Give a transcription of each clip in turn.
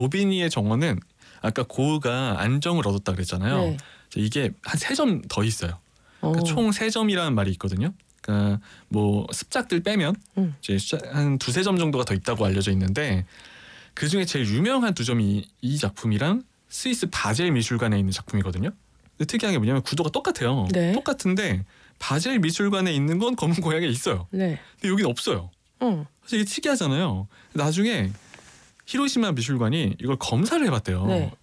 도비니의 정원은 아까 고흐가 안정을 얻었다 그랬잖아요. 네. 이게 한 3점 더 있어요. 그러니까 총 3점이라는 말이 있거든요. 그러니까 뭐 습작들 빼면 이제 한 2-3점 정도가 더 있다고 알려져 있는데 그 중에 제일 유명한 2점이 이 작품이랑 스위스 바젤 미술관에 있는 작품이거든요. 근데 특이한 게 뭐냐면 구도가 똑같아요. 네. 똑같은데 바젤 미술관에 있는 건 검은 고양이가 있어요. 네. 근데 여기는 없어요. 사실 이게 특이하잖아요. 나중에 히로시마 미술관이 이걸 검사를 해봤대요. 네.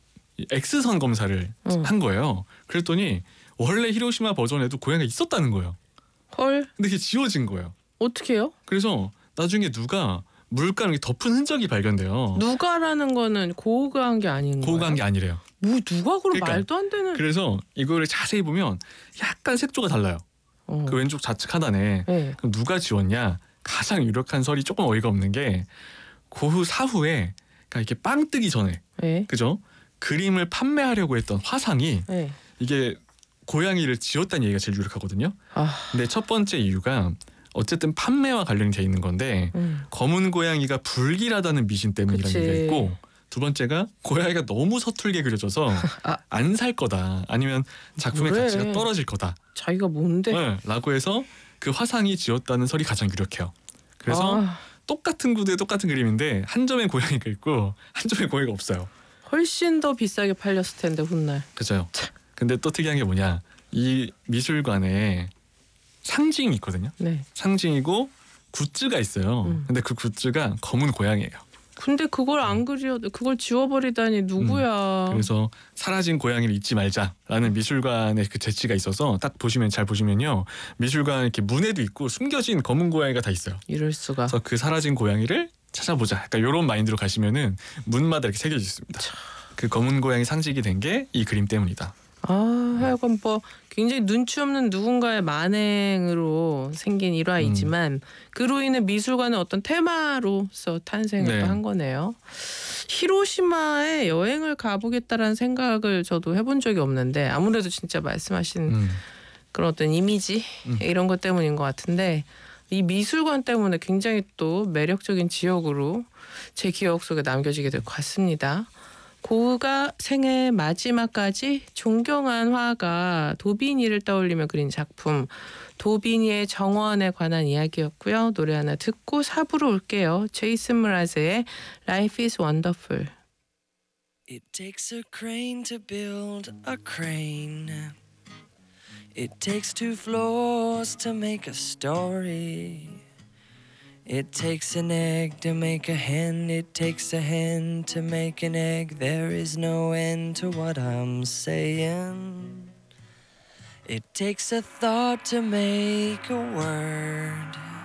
X선 검사를 한 거예요. 그랬더니 원래 히로시마 버전에도 고양이가 있었다는 거예요. 헐. 근데 그게 지워진 거예요. 어떻게 해요? 그래서 나중에 누가 물감을 이렇게 덮은 흔적이 발견돼요. 누가라는 거는 고흐가 한 게 아닌 거예요? 고흐가 한 게 아니래요. 뭐 누가 그럼 그러니까, 말도 안 되는. 그래서 이거를 자세히 보면 약간 색조가 달라요. 그 왼쪽 좌측 하단에. 네. 그럼 누가 지웠냐? 가장 유력한 설이 조금 어이가 없는 게 고흐 사후에 그러니까 이렇게 빵 뜨기 전에 네. 그죠? 그림을 판매하려고 했던 화상이 네. 이게 고양이를 지었다는 얘기가 제일 유력하거든요. 근데 첫 번째 이유가 어쨌든 판매와 관련이 돼 있는 건데 검은 고양이가 불길하다는 미신 때문이라는 그치. 얘기가 있고 두 번째가 고양이가 너무 서툴게 그려져서 안 살 거다 아니면 작품의 그래. 가치가 떨어질 거다. 자기가 뭔데? 네, 라고 해서 그 화상이 지었다는 설이 가장 유력해요. 그래서 똑같은 구도에 똑같은 그림인데 한 점에 고양이가 있고 한 점에 고양이가 없어요. 훨씬 더 비싸게 팔렸을 텐데 훗날. 그죠. 근데 또 특이한 게 뭐냐, 이 미술관에 상징이 있거든요. 네. 상징이고 굿즈가 있어요. 근데 그 굿즈가 검은 고양이에요. 근데 그걸 안 그려, 그걸 지워버리다니 누구야. 그래서 사라진 고양이를 잊지 말자라는 미술관의 그 재치가 있어서 딱 보시면 잘 보시면요, 미술관 이렇게 문에도 있고 숨겨진 검은 고양이가 다 있어요. 이럴 수가. 그래서 그 사라진 고양이를 찾아보자. 약간 이런 마인드로 가시면은 문마다 이렇게 새겨져 있습니다. 그 검은 고양이 상징이 된 게 이 그림 때문이다. 하여간 뭐 굉장히 눈치 없는 누군가의 만행으로 생긴 일화이지만 그로 인해 미술관의 어떤 테마로서 탄생을 또 한 거네요. 히로시마에 여행을 가보겠다라는 생각을 저도 해본 적이 없는데 아무래도 진짜 말씀하신 그런 어떤 이미지 이런 것 때문인 것 같은데 이 미술관 때문에 굉장히 또 매력적인 지역으로 제 기억 속에 남겨지게 될 것 같습니다. 고흐가 생애 마지막까지 존경한 화가 도비니를 떠올리며 그린 작품 도비니의 정원에 관한 이야기였고요. 노래 하나 듣고 4부로 올게요. 제이슨 무라즈의 Life is Wonderful. It takes a crane to build a crane. It takes 2 floors to make a story. It takes an egg to make a hen. It takes a hen to make an egg. There is no end to what I'm saying. It takes a thought to make a word.